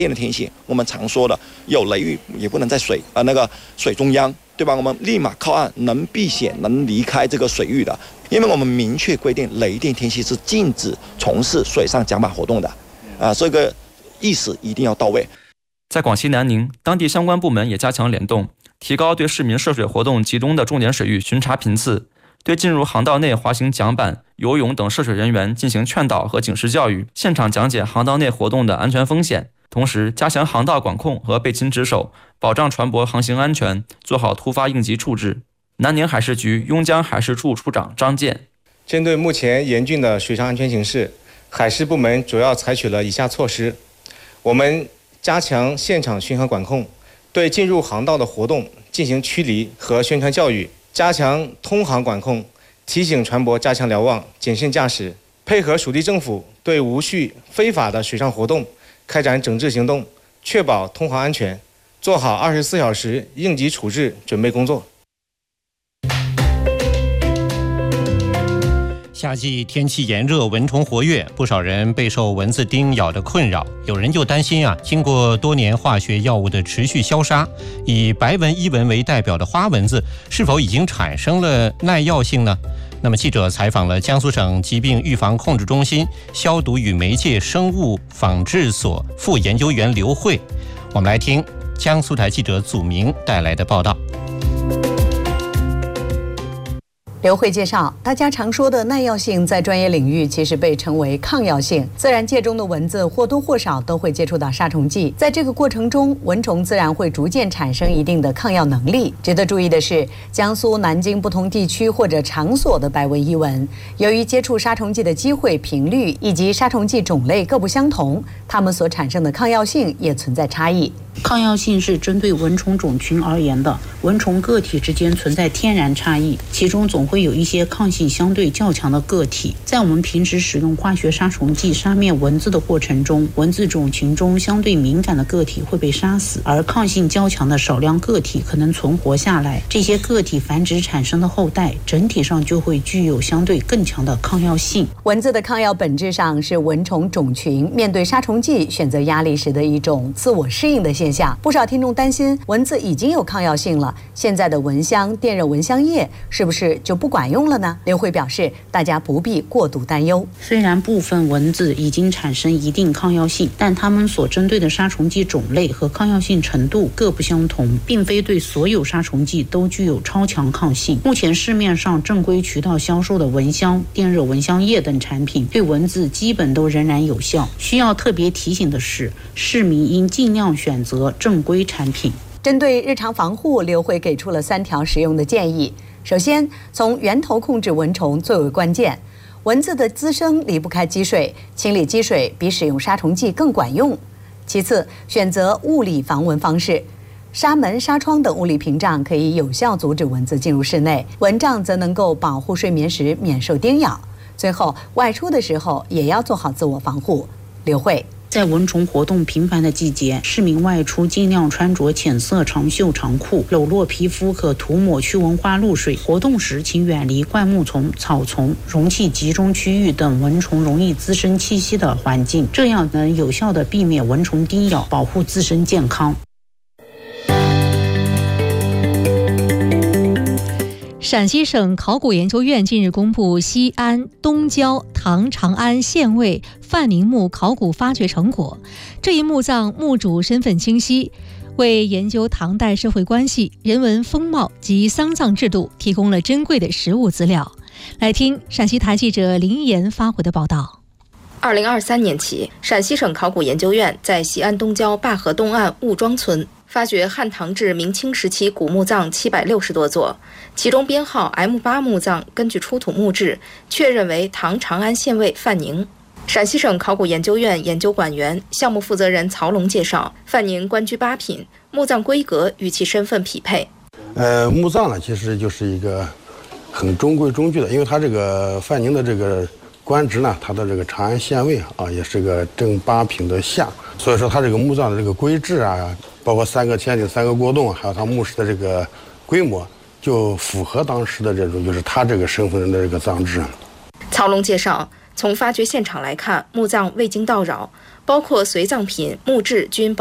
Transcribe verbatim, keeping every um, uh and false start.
天的天气，我们常说的有雷雨也不能在水啊、呃、那个水中央，对吧？我们立马靠岸，能避险，能离开这个水域的，因为我们明确规定雷电天气是禁止从事水上甲板活动的，啊、呃，这个意识一定要到位。 在广西南宁，当地相关部门也加强联动，提高对市民涉水活动集中的重点水域巡查频次，对进入航道内滑行桨板、游泳等涉水人员进行劝导和警示教育，现场讲解航道内活动的安全风险，同时加强航道管控和备勤值守，保障船舶航行安全，做好突发应急处置。南宁海事局邕江海事处处长张健： 针对目前严峻的水上安全形势，海事部门主要采取了以下措施：我们加强现场巡航管控，对进入航道的活动进行驱离和宣传教育，加强通航管控，提醒船舶加强瞭望，谨慎驾驶，配合属地政府对无序非法的水上活动开展整治行动，确保通航安全，做好二十四小时应急处置准备工作。 夏季天气炎热，蚊虫活跃，不少人备受蚊子叮咬的困扰。有人就担心啊，经过多年化学药物的持续消杀，以白纹伊蚊为代表的花蚊子是否已经产生了耐药性呢？那么记者采访了江苏省疾病预防控制中心消毒与媒介生物仿制所副研究员刘慧，我们来听江苏台记者祖明带来的报道。 刘慧介绍，大家常说的耐药性在专业领域其实被称为抗药性。自然界中的蚊子或多或少都会接触到杀虫剂，在这个过程中，蚊虫自然会逐渐产生一定的抗药能力。值得注意的是，江苏南京不同地区或者场所的白纹伊蚊，由于接触杀虫剂的机会、频率以及杀虫剂种类各不相同，它们所产生的抗药性也存在差异。 抗药性是针对蚊虫种群而言的，蚊虫个体之间存在天然差异，其中总会有一些抗性相对较强的个体。在我们平时使用化学杀虫剂杀灭蚊子的过程中，蚊子种群中相对敏感的个体会被杀死，而抗性较强的少量个体可能存活下来。这些个体繁殖产生的后代，整体上就会具有相对更强的抗药性。 蚊子的抗药本质上是蚊虫种群面对杀虫剂选择压力时的一种自我适应的现象。不少听众担心蚊子已经有抗药性了，现在的蚊香、电热蚊香液是不是就不管用了呢？刘慧表示，大家不必过度担忧。 虽然部分蚊子已经产生一定抗药性，但它们所针对的杀虫剂种类和抗药性程度各不相同，并非对所有杀虫剂都具有超强抗性。目前市面上正规渠道销售的蚊香、电热蚊香液等产品对蚊子基本都仍然有效。需要特别提醒的是，市民应尽量选择正规产品。 针对日常防护，刘慧给出了三条实用的建议。首先，从源头控制蚊虫最为关键。蚊子的滋生离不开积水，清理积水比使用杀虫剂更管用。其次，选择物理防蚊方式，纱门、纱窗等物理屏障可以有效阻止蚊子进入室内，蚊帐则能够保护睡眠时免受叮咬。最后，外出的时候也要做好自我防护。刘慧。 在蚊虫活动频繁的季节，市民外出尽量穿着浅色长袖长裤，裸露皮肤可涂抹驱蚊花露水。活动时请远离灌木丛、草丛、容器集中区域等蚊虫容易滋生栖息的环境，这样能有效地避免蚊虫叮咬，保护自身健康。 陕西省考古研究院近日公布西安东郊唐长安县尉范宁墓考古发掘成果。这一墓葬墓主身份清晰，为研究唐代社会关系、人文风貌及丧葬制度提供了珍贵的实物资料。来听陕西台记者林岩发回的报道。 二零二三年起，陕西省考古研究院在西安东郊灞河东岸雾庄村发掘汉唐至明清时期古墓葬七百六十多座，其中编号 M 八 墓葬根据出土墓志确认为唐长安县尉范宁。陕西省考古研究院研究馆员、项目负责人曹龙介绍，范宁官居八品，墓葬规格与其身份匹配。 呃，墓葬呢，其实就是一个很中规中矩的，因为他这个范宁的这个官职呢，他的这个长安县尉啊，也是个正八品的下，所以说他这个墓葬的这个规制啊，包括三个天顶、三个过洞，还有他墓室的这个规模，就符合当时的这种就是他这个身份的这个葬制。 曹龙介绍，从发掘现场来看，墓葬未经盗扰， 包括随葬品、墓志均